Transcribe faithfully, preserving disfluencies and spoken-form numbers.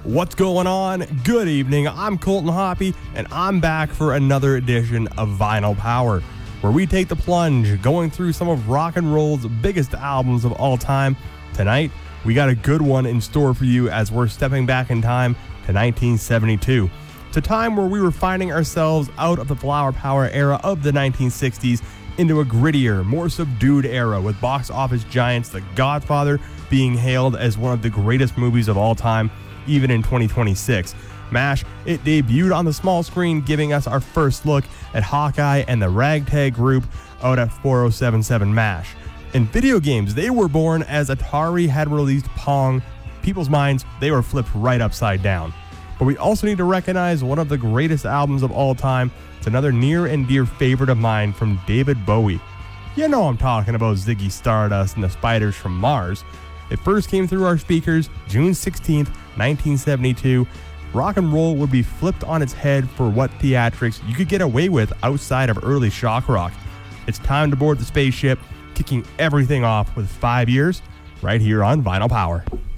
What's going on? Good evening. I'm Colton Hoppy, and I'm back for another edition of Vinyl Power, where we take the plunge going through some of rock and roll's biggest albums of all time. Tonight, we got a good one in store for you as we're stepping back in time to nineteen seventy-two. It's a time where we were finding ourselves out of the flower power era of the nineteen sixties into a grittier, more subdued era with box office giants The Godfather being hailed as one of the greatest movies of all time, even in twenty twenty-six. MASH, it debuted on the small screen, giving us our first look at Hawkeye and the ragtag group out at four oh seven seven MASH. In video games, they were born as Atari had released Pong. People's minds, they were flipped right upside down. But we also need to recognize one of the greatest albums of all time. It's another near and dear favorite of mine from David Bowie. You know I'm talking about Ziggy Stardust and the Spiders from Mars. It first came through our speakers June sixteenth, nineteen seventy-two. Rock and roll would be flipped on its head for what theatrics you could get away with outside of early shock rock. It's time to board the spaceship, kicking everything off with five years right here on Vinyl Power.